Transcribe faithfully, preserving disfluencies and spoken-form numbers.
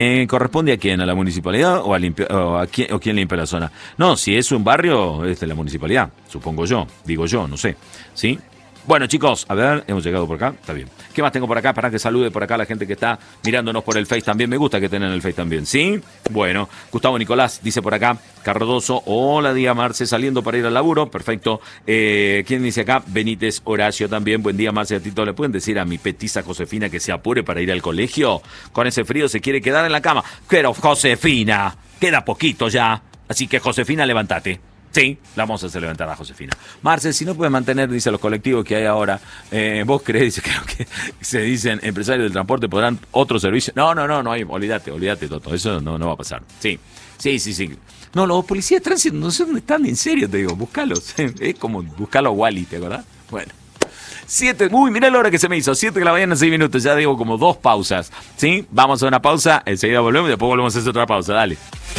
Eh, ¿Corresponde a quién? ¿A la municipalidad o a, limpi- o a quién, o quién limpia la zona? No, si es un barrio, es de la municipalidad, supongo yo, digo yo, no sé. ¿Sí? Bueno, chicos, a ver, hemos llegado por acá, está bien. ¿Qué más tengo por acá? Para que salude por acá a la gente que está mirándonos por el Face también. Me gusta que tengan el Face también, ¿sí? Bueno, Gustavo Nicolás dice por acá, Cardoso, hola día Marce, saliendo para ir al laburo, perfecto. Eh, ¿Quién dice acá? Benítez Horacio también, buen día Marce, a Tito, ¿le pueden decir a mi petiza Josefina que se apure para ir al colegio? Con ese frío se quiere quedar en la cama. Pero Josefina, queda poquito ya, así que Josefina, levántate. Sí, la vamos a hacer levantar a Josefina. Marce, si no puede mantener, dice, los colectivos que hay ahora, eh, ¿vos creés, dice, creo que se dicen empresarios del transporte podrán otro servicio? No, no, no, no hay, olvídate, olvídate, Toto, eso no, no va a pasar. Sí, sí, sí, sí. No, los policías de tránsito no sé dónde están, en serio, te digo, buscalos. Es como buscarlo a Wally, ¿te acordás? Bueno. Siete, uy, mirá la hora que se me hizo, siete de la mañana, seis minutos, ya digo como dos pausas, ¿sí? Vamos a una pausa, enseguida volvemos y después volvemos a hacer otra pausa, dale.